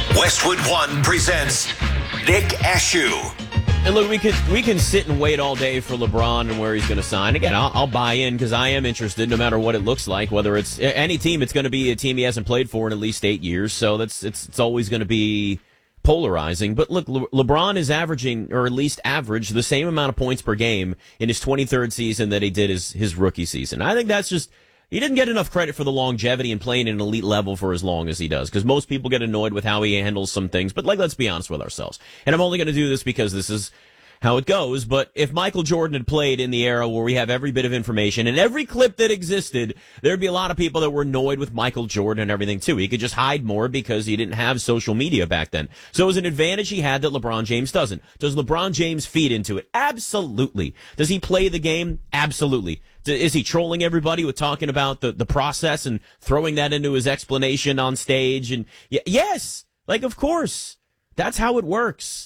Westwood One presents Nick Ashew. And look, we can sit and wait all day for LeBron and where he's going to sign. Again, I'll buy in because I am interested no matter what it looks like. Whether it's any team, it's going to be a team he hasn't played for in at least 8 years. So it's always going to be polarizing. But look, LeBron is averaging, or at least averaged, the same amount of points per game in his 23rd season that he did his rookie season. I think that's just... He didn't get enough credit for the longevity and playing at an elite level for as long as he does, because most people get annoyed with how he handles some things. But, let's be honest with ourselves. And I'm only going to do this because this is how it goes. But if Michael Jordan had played in the era where we have every bit of information and every clip that existed, there'd be a lot of people that were annoyed with Michael Jordan and everything, too. He could just hide more because he didn't have social media back then. So it was an advantage he had that LeBron James doesn't. Does LeBron James feed into it? Absolutely. Does he play the game? Absolutely. Is he trolling everybody with talking about the process and throwing that into his explanation on stage? And yes, of course, that's how it works.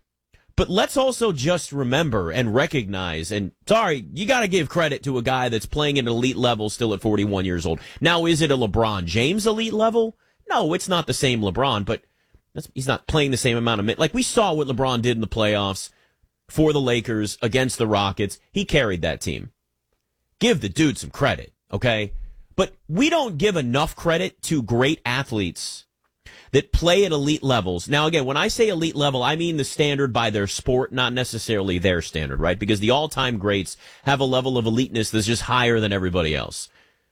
But let's also just remember and recognize, and sorry, you got to give credit to a guy that's playing at an elite level still at 41 years old. Now, is it a LeBron James elite level? No, it's not the same LeBron, but he's not playing the same amount of minutes. We saw what LeBron did in the playoffs for the Lakers against the Rockets. He carried that team. Give the dude some credit, okay? But we don't give enough credit to great athletes that play at elite levels. Now, again, when I say elite level, I mean the standard by their sport, not necessarily their standard, right? Because the all-time greats have a level of eliteness that's just higher than everybody else.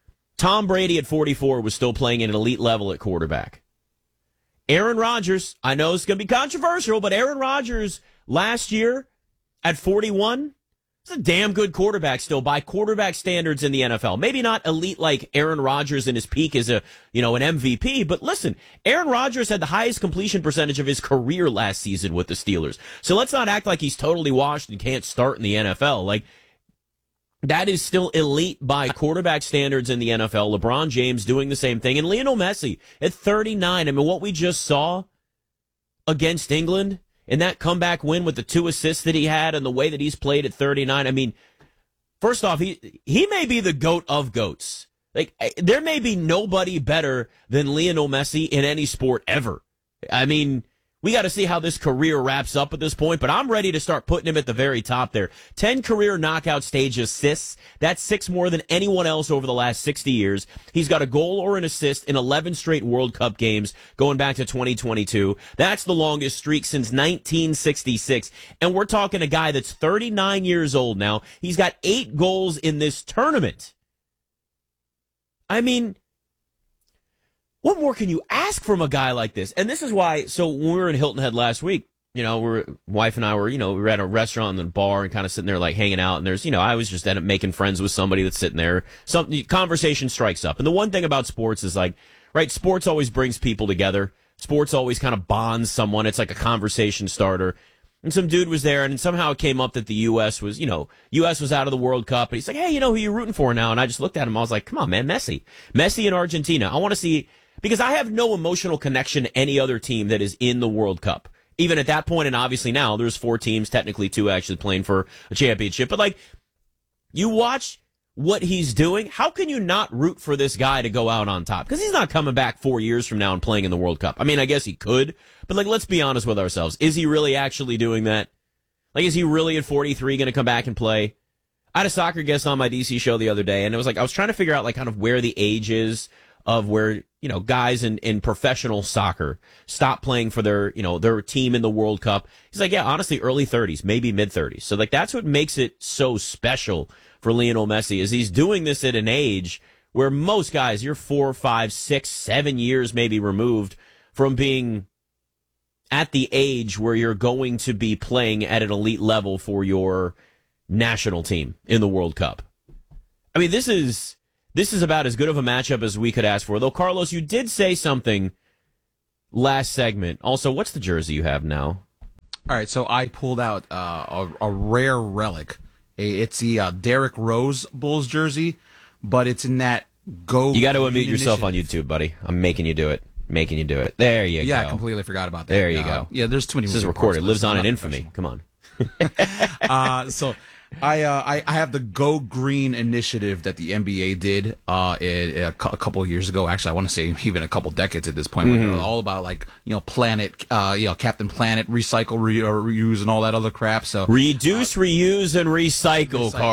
Tom Brady at 44 was still playing at an elite level at quarterback. Aaron Rodgers, I know it's going to be controversial, but Aaron Rodgers last year at 41... He's a damn good quarterback still by quarterback standards in the NFL. Maybe not elite like Aaron Rodgers in his peak as an MVP, but listen, Aaron Rodgers had the highest completion percentage of his career last season with the Steelers. So let's not act like he's totally washed and can't start in the NFL. That is still elite by quarterback standards in the NFL. LeBron James doing the same thing. And Lionel Messi at 39. I mean, what we just saw against England, and that comeback win with the 2 assists that he had and the way that he's played at 39. I mean, first off, he may be the GOAT of GOATs. There may be nobody better than Lionel Messi in any sport ever. I mean, we got to see how this career wraps up at this point, but I'm ready to start putting him at the very top there. 10 career knockout stage assists. That's 6 more than anyone else over the last 60 years. He's got a goal or an assist in 11 straight World Cup games going back to 2022. That's the longest streak since 1966. And we're talking a guy that's 39 years old now. He's got 8 goals in this tournament. I mean, what more can you ask from a guy like this? And this is why, so when we were in Hilton Head last week, wife and I were, we were at a restaurant and a bar and kind of sitting there hanging out. And there's, I was just end up making friends with somebody that's sitting there. Some conversation strikes up. And the one thing about sports is right, sports always brings people together. Sports always kind of bonds someone. It's like a conversation starter. And some dude was there, and somehow it came up that the U.S. was, U.S. was out of the World Cup. And he's like, hey, who you rooting for now? And I just looked at him. I was like, come on, man, Messi. Messi in Argentina. I want to see... Because I have no emotional connection to any other team that is in the World Cup. Even at that point, and obviously now, there's 4 teams, technically 2 actually playing for a championship. But, you watch what he's doing, how can you not root for this guy to go out on top? Because he's not coming back 4 years from now and playing in the World Cup. I mean, I guess he could. But, let's be honest with ourselves. Is he really actually doing that? Is he really at 43 going to come back and play? I had a soccer guest on my DC show the other day, and it was I was trying to figure out, kind of where the age is of where, guys in professional soccer stop playing for their team in the World Cup. He's like, yeah, honestly, early 30s, maybe mid 30s. So that's what makes it so special for Lionel Messi is he's doing this at an age where most guys, you're 4, 5, 6, 7 years maybe removed from being at the age where you're going to be playing at an elite level for your national team in the World Cup. I mean, this is about as good of a matchup as we could ask for. Though, Carlos, you did say something last segment. Also, what's the jersey you have now? All right, so I pulled out a rare relic. It's the Derrick Rose Bulls jersey, but it's in that Go. You got to unmute yourself on YouTube, buddy. I'm making you do it. There you go. Yeah, I completely forgot about that. There you go. Yeah, there's too many. This is recorded. Lives on in infamy. Come on. So I have the Go Green initiative that the NBA did a couple of years ago. Actually, I want to say even a couple decades at this point. Where they're all about planet, Captain Planet, recycle, reuse, and all that other crap. So reduce, reuse, and recycle.